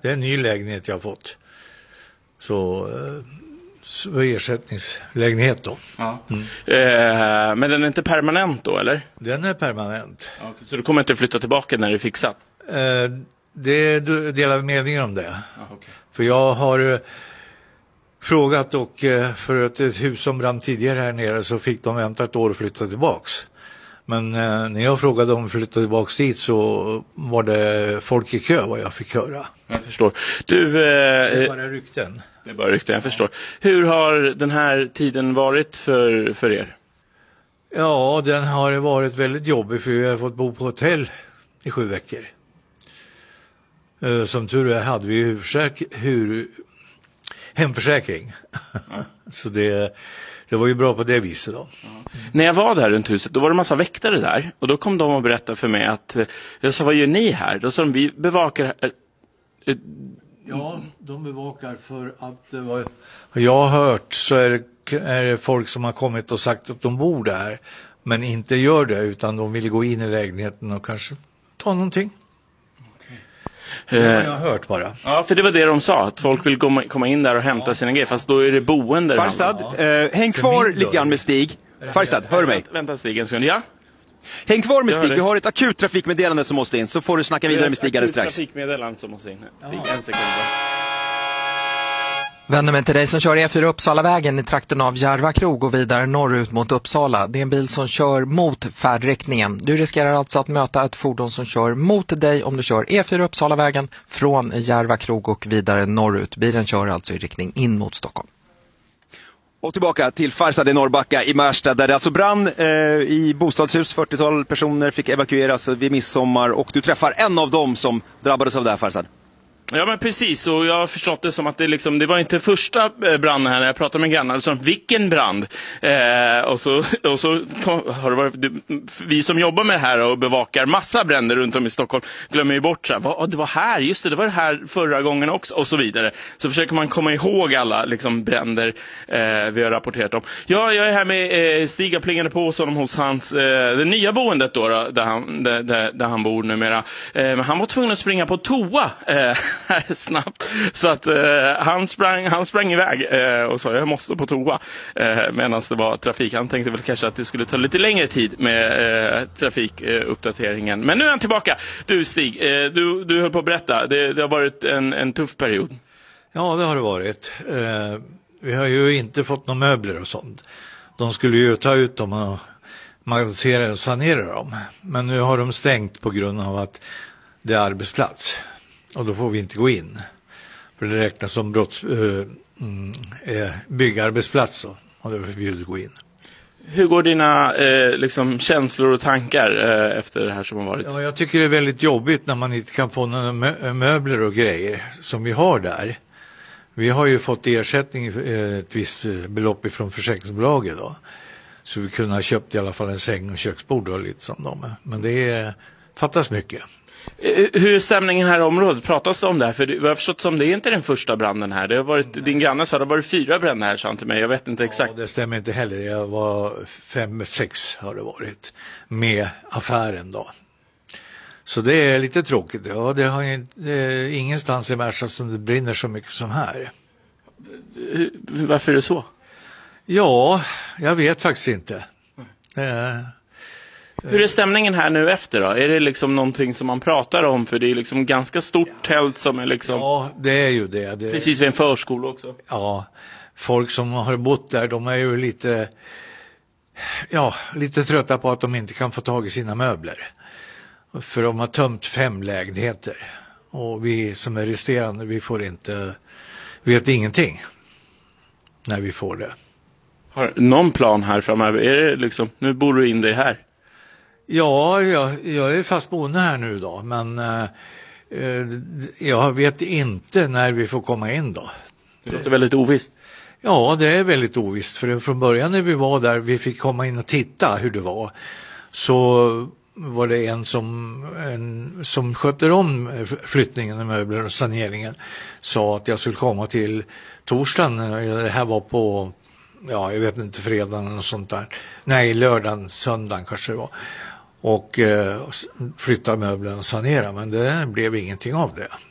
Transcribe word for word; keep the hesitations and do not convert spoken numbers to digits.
Det är en ny lägenhet jag har fått. Så, så ersättningslägenhet då. Ja. Mm. Eh, men den är inte permanent då, eller? Den är permanent. Okay. Så du kommer inte flytta tillbaka när det är fixat? Eh, det är delade meningar om det. Ah, okay. För jag har eh, frågat och eh, för att ett hus som brann tidigare här nere så fick de vänta ett år och flytta tillbaks. Men eh, när jag frågade om att flytta tillbaks dit så var det folk i kö vad jag fick höra. Jag förstår. Du, eh, det är bara rykten. Det är bara rykten, jag förstår. Hur har den här tiden varit för, för er? Ja, den har varit väldigt jobbig för jag har fått bo på hotell i sju veckor. Eh, som tur är hade vi huvudsäk- hur, hemförsäkring. Ja. Så det, det var ju bra på det viset då. Ja. När jag var där runt huset, då var det en massa väktare där. Och då kom de och berättade för mig att, jag sa, vad gör ni här? Då sa de, vi bevakar... Äh, Ja, de bevakar för att vad jag har hört så är det, är det folk som har kommit och sagt att de bor där men inte gör det utan de vill gå in i lägenheten och kanske ta någonting. Okay. Det har jag hört bara. Ja, för det var det de sa, att folk vill komma, komma in där och hämta ja. sina grejer, fast då är det boende. Farsad, ja. eh, häng kvar lite grann med Stig. Farsad, hör du mig? Vänta Stig en sekund, ja? Häng kvar med Stig, vi har ett akut trafikmeddelande som måste in, så får du snacka vidare med Stig alldeles strax. Trafikmeddelande som måste in. Stig, ja. en sekund. Vänder mig till dig som kör E fyra Uppsalavägen i trakten av Järva krog och vidare norrut mot Uppsala. Det är en bil som kör mot färdriktningen. Du riskerar alltså att möta ett fordon som kör mot dig om du kör E fyra Uppsalavägen från Järva krog och vidare norrut. Bilen kör alltså i riktning in mot Stockholm. Och tillbaka till Farsad i Norrbacka i Märsta där det alltså brann eh, i bostadshus. fyrtiotal personer fick evakueras vid midsommar och du träffar en av dem som drabbades av det här, Farsad. Ja men precis, och jag har förstått det som att det, liksom, det var inte första branden här när jag pratade med grannar, liksom, vilken brand? Eh, och så, och så kom, har det varit, det, vi som jobbar med det här och bevakar massa bränder runt om i Stockholm glömmer ju bort så här, vad, det var här, just det, det var det här förra gången också och så vidare. Så försöker man komma ihåg alla liksom, bränder eh, vi har rapporterat om. Ja, jag är här med eh, Stiga plingade på hos honom hos hans, eh, det nya boendet då, då där, han, där, där, där han bor numera. Eh, men han var tvungen att springa på toa eh, snabbt. Så att eh, han, sprang, han sprang iväg eh, och sa jag måste på toa eh, medan det var trafik. Han tänkte väl kanske att det skulle ta lite längre tid med eh, trafikuppdateringen. Men nu är han tillbaka. Du Stig, eh, du, du höll på att berätta. Det, det har varit en, en tuff period. Ja, det har det varit. Eh, vi har ju inte fått några möbler och sånt. De skulle ju ta ut dem och magasinera och sanera dem. Men nu har de stängt på grund av att det är arbetsplats. Och då får vi inte gå in. För det räknas som brotts, äh, äh, byggarbetsplats då, och det är förbjudet att gå in. Hur går dina eh, liksom, känslor och tankar eh, efter det här som har varit? Ja, jag tycker det är väldigt jobbigt när man inte kan få några mö- möbler och grejer som vi har där. Vi har ju fått ersättning eh, ett visst belopp ifrån försäkringsbolaget då. Så vi kunde ha köpt i alla fall en säng och köksbord och lite som de. Men det är, fattas mycket. Hur är stämningen här i området? Pratas det om det här? För vi har förstått som det är inte den första branden här. Det har varit, din granne sa det har varit fyra bränder här, sa till mig. Jag vet inte exakt. Ja, det stämmer inte heller. Jag var fem, sex har det varit med affären då. Så det är lite tråkigt. Ja, det har inte, det är ingenstans i Märsta som det brinner så mycket som här. Varför är det så? Ja, jag vet faktiskt inte. Eh, Hur är stämningen här nu efter då? Är det liksom någonting som man pratar om? För det är liksom ganska stort tält som är liksom... Ja, det är ju det. det. Precis vid en förskola också. Ja, folk som har bott där, de är ju lite... Ja, lite trötta på att de inte kan få tag i sina möbler. För de har tömt fem lägenheter. Och vi som är resterande, vi får inte... vet ingenting när vi får det. Har någon plan här framöver? Är det liksom, nu bor du in dig här? Ja, jag, jag är fast boende här nu då, men eh, jag vet inte när vi får komma in då. Det låter väldigt ovisst. Ja, det är väldigt ovisst, för från början när vi var där, vi fick komma in och titta hur det var, så var det en som, en, som sköter om flyttningen av möbler och saneringen, sa att jag skulle komma till torsdagen. Det här var på, ja jag vet inte, fredagen och sånt där. Nej, lördagen, söndagen kanske det var. Och eh, flytta möblerna och sanera, men det blev ingenting av det.